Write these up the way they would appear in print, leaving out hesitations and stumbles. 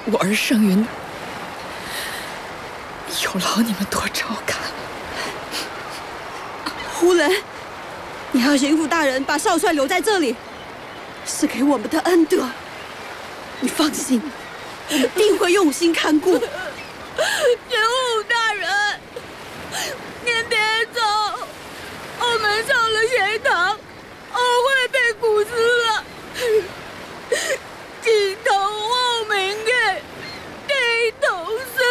我儿盛云有劳你们多照看。 胡人，你和巡抚大人把少帅留在这里，是给我们的恩德。你放心，我们定会用心看顾。巡抚大人，您别走，我们上了学堂，我会被处死了。金头望明月，低头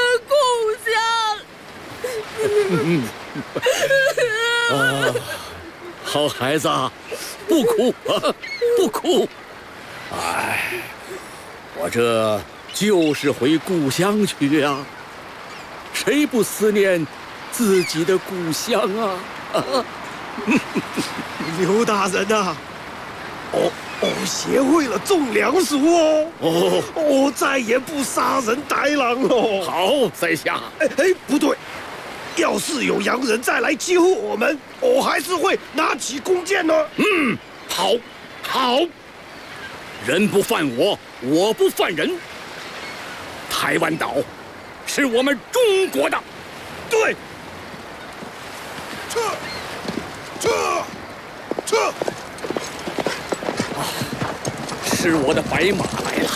思故乡。 好孩子，不哭啊，不哭。哎，我这就是回故乡去呀，谁不思念自己的故乡啊？ 刘大人呐，学会了种粮食哦，再也不杀人逮狼了。 好，在下。 不对，要是有洋人再来欺负我们，我还是会拿起弓箭呢。 好，人不犯我，我不犯人。台湾岛是我们中国的。 对，撤！ 是我的白马来了。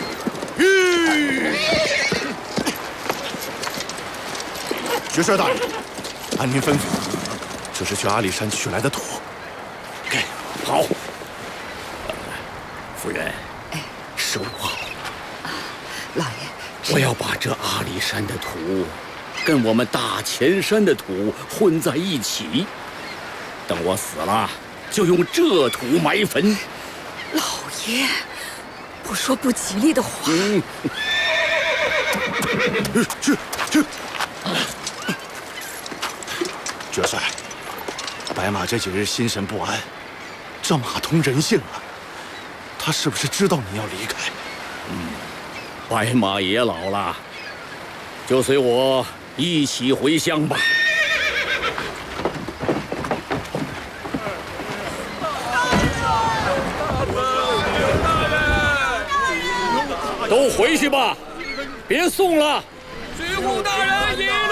爵帅大人，按您吩咐，这是去阿里山取来的土。 好。夫人，收好。 老爷， 我要把这阿里山的土跟我们大前山的土混在一起，等我死了，就用这土埋坟。 老爷，不说不吉利的话。 去！爵帅，白马这几日心神不安，这马通人性啊，他是不是知道你要离开？ 白马也老了，就随我一起回乡吧。都回去吧，别送了。 巡抚大人